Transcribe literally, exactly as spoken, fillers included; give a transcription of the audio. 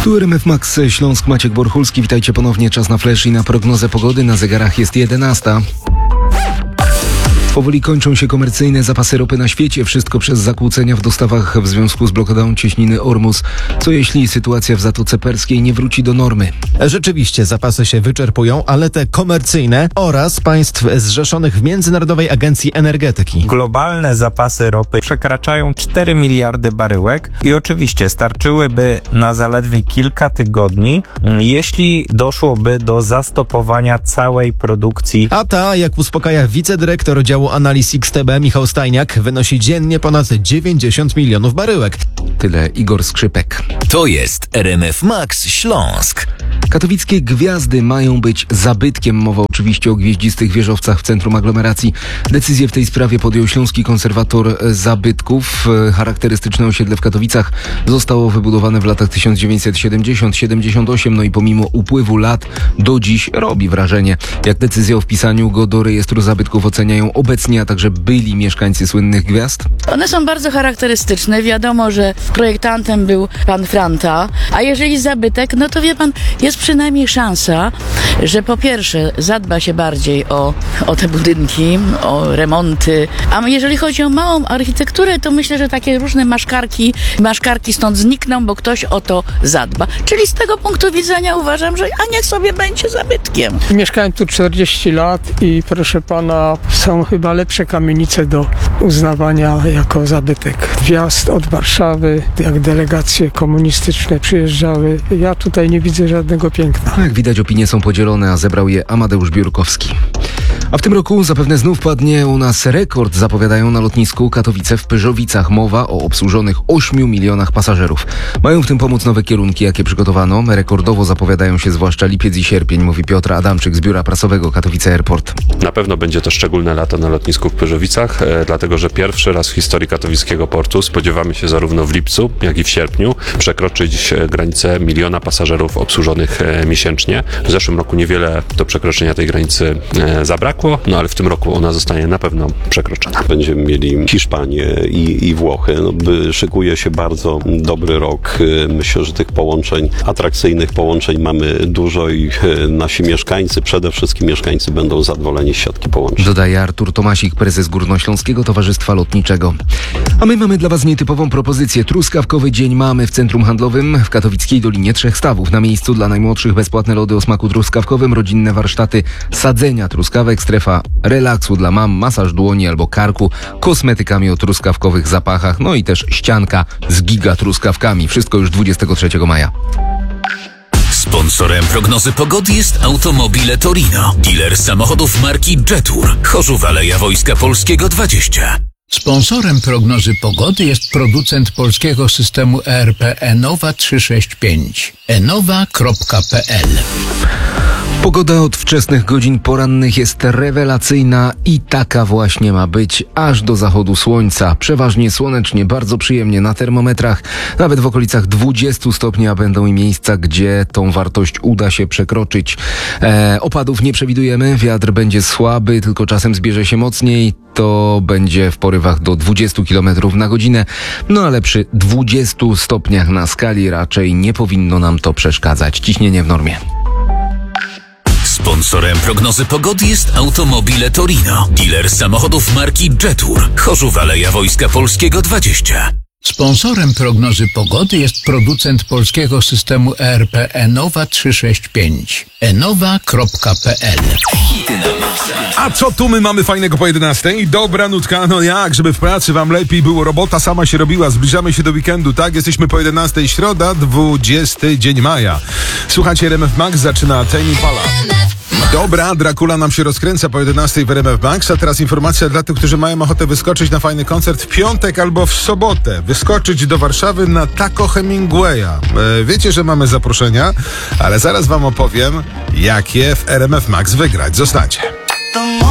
Tu R M F Max Śląsk, Maciek Borchulski. Witajcie ponownie. Czas na flash i na prognozę pogody. Na zegarach jest jedenasta. Powoli kończą się komercyjne zapasy ropy na świecie. Wszystko przez zakłócenia w dostawach w związku z blokadą cieśniny Ormus. Co jeśli sytuacja w Zatoce Perskiej nie wróci do normy? Rzeczywiście zapasy się wyczerpują, ale te komercyjne oraz państw zrzeszonych w Międzynarodowej Agencji Energetyki. Globalne zapasy ropy przekraczają cztery miliardy baryłek i oczywiście starczyłyby na zaledwie kilka tygodni, jeśli doszłoby do zastopowania całej produkcji. A ta, jak uspokaja wicedyrektor działu analiz X T B Michał Stajniak, wynosi dziennie ponad dziewięćdziesiąt milionów baryłek. Tyle Igor Skrzypek. To jest R M F Max Śląsk. Katowickie gwiazdy mają być zabytkiem. Mowa oczywiście o gwieździstych wieżowcach w centrum aglomeracji. Decyzję w tej sprawie podjął Śląski Konserwator Zabytków. Charakterystyczne osiedle w Katowicach zostało wybudowane w latach tysiąc dziewięćset siedemdziesiąt siedemdziesiąt osiem, no i pomimo upływu lat do dziś robi wrażenie. Jak decyzję o wpisaniu go do rejestru zabytków oceniają obecnie, a także byli mieszkańcy słynnych gwiazd? One są bardzo charakterystyczne. Wiadomo, że projektantem był pan Franta, a jeżeli zabytek, no to wie pan, jest przynajmniej szansa, że po pierwsze zadba się bardziej o, o te budynki, o remonty, a jeżeli chodzi o małą architekturę, to myślę, że takie różne maszkarki, maszkarki stąd znikną, bo ktoś o to zadba. Czyli z tego punktu widzenia uważam, że a niech sobie będzie zabytkiem. Mieszkałem tu czterdzieści lat i proszę pana, są chyba lepsze kamienice do uznawania jako zabytek. Wjazd od Warszawy, jak delegacje komunistyczne przyjeżdżały, ja tutaj nie widzę żadnego piękna. Jak widać, opinie są podzielone, a zebrał je Amadeusz Biurkowski. A w tym roku zapewne znów padnie u nas rekord, zapowiadają na lotnisku Katowice w Pyrzowicach. Mowa o obsłużonych ośmiu milionach pasażerów. Mają w tym pomóc nowe kierunki, jakie przygotowano. Rekordowo zapowiadają się zwłaszcza lipiec i sierpień, mówi Piotr Adamczyk z biura prasowego Katowice Airport. Na pewno będzie to szczególne lato na lotnisku w Pyrzowicach, e, dlatego że pierwszy raz w historii katowickiego portu spodziewamy się zarówno w lipcu, jak i w sierpniu przekroczyć e, granicę miliona pasażerów obsłużonych e, miesięcznie. W zeszłym roku niewiele do przekroczenia tej granicy e, zabrakło, no ale w tym roku ona zostanie na pewno przekroczona. Będziemy mieli Hiszpanię i, i Włochy. No, by, szykuje się bardzo dobry rok. Myślę, że tych połączeń, atrakcyjnych połączeń mamy dużo i e, nasi mieszkańcy, przede wszystkim mieszkańcy będą zadowoleni z siatki połączeń. Dodaje Artur Tomasik, prezes Górnośląskiego Towarzystwa Lotniczego. A my mamy dla Was nietypową propozycję. Truskawkowy Dzień Mamy w Centrum Handlowym w Katowickiej Dolinie Trzech Stawów. Na miejscu dla najmłodszych bezpłatne lody o smaku truskawkowym, rodzinne warsztaty sadzenia truskawek, strefa relaksu dla mam, masaż dłoni albo karku, kosmetykami o truskawkowych zapachach, no i też ścianka z gigatruskawkami. Wszystko już dwudziestego trzeciego maja. Sponsorem prognozy pogody jest Automobile Torino, dealer samochodów marki Jetour, Chorzów Aleja Wojska Polskiego dwadzieścia. Sponsorem prognozy pogody jest producent polskiego systemu E R P Enowa trzysta sześćdziesiąt pięć. enowa kropka p l. Pogoda od wczesnych godzin porannych jest rewelacyjna i taka właśnie ma być aż do zachodu słońca. Przeważnie słonecznie, bardzo przyjemnie na termometrach. Nawet w okolicach dwudziestu stopni, a będą i miejsca, gdzie tą wartość uda się przekroczyć. E, opadów nie przewidujemy, wiatr będzie słaby, tylko czasem zbierze się mocniej. To będzie w porywach do dwudziestu kilometrów na godzinę. No ale przy dwudziestu stopniach na skali raczej nie powinno nam to przeszkadzać. Ciśnienie w normie. Sponsorem prognozy pogody jest Automobile Torino, dealer samochodów marki Jetour, Chorzów Aleja Wojska Polskiego dwadzieścia. Sponsorem prognozy pogody jest producent polskiego systemu E R P Enowa trzysta sześćdziesiąt pięć. enowa kropka p l. A co tu my mamy fajnego po jedenastej? Dobra nutka, no jak, żeby w pracy wam lepiej było, robota sama się robiła, zbliżamy się do weekendu, tak? Jesteśmy po jedenastej, środa, dwudziesty dzień maja. Słuchajcie, R M F Max zaczyna Tame Impala. Dobra, Dracula nam się rozkręca po jedenastej w R M F Max, a teraz informacja dla tych, którzy mają ochotę wyskoczyć na fajny koncert w piątek albo w sobotę. Wyskoczyć do Warszawy na Taco Hemingwaya. E, wiecie, że mamy zaproszenia, ale zaraz wam opowiem, jakie w R M F Max wygrać. Zostańcie.